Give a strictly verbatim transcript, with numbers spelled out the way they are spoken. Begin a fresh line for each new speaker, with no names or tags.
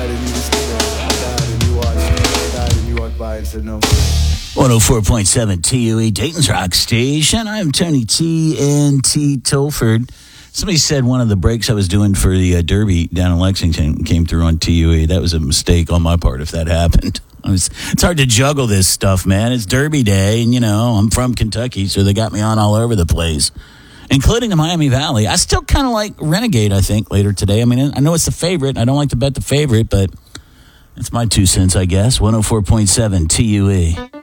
died and you just I died and you watched. I died and you walked by and said no.
one oh four point seven T U E, Dayton's Rock Station. I'm Tony T and T Tilford. Somebody said one of the breaks I was doing for the uh, Derby down in Lexington came through on T U E. That was a mistake on my part if that happened. I was, it's hard to juggle this stuff, man. It's Derby Day, and, you know, I'm from Kentucky, so they got me on all over the place, including the Miami Valley. I still kind of like Renegade, I think, later today. I mean, I know it's the favorite. I don't like to bet the favorite, but it's my two cents, I guess. one oh four point seven T U E.